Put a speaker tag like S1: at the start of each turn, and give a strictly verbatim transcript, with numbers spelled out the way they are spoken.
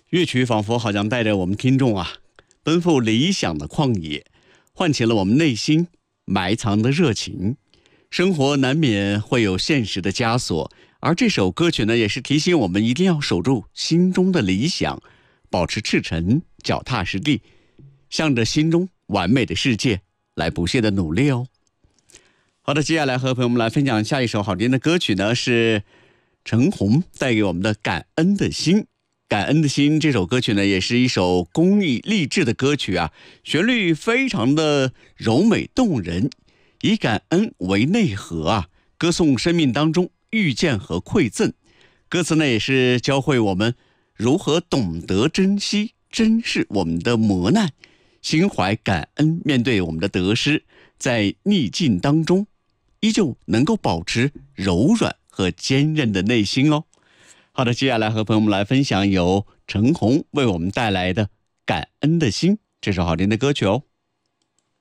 S1: 乐曲仿佛好像带着我们听众啊，奔赴理想的旷野，唤起了我们内心埋藏的热情。生活难免会有现实的枷锁，而这首歌曲呢，也是提醒我们一定要守住心中的理想，保持赤诚，脚踏实地，向着心中完美的世界来不懈的努力哦。好的，接下来和朋友们来分享下一首好听的歌曲呢，是陈红带给我们的《感恩的心》。感恩的心这首歌曲呢，也是一首公益励志的歌曲啊，旋律非常的柔美动人，以感恩为内核啊，歌颂生命当中遇见和馈赠。歌词呢，也是教会我们如何懂得珍惜、珍视我们的磨难，心怀感恩，面对我们的得失，在逆境当中依旧能够保持柔软和坚韧的内心哦。好的，接下来和朋友们来分享由陈红为我们带来的《感恩的心》这首好听的歌曲哦。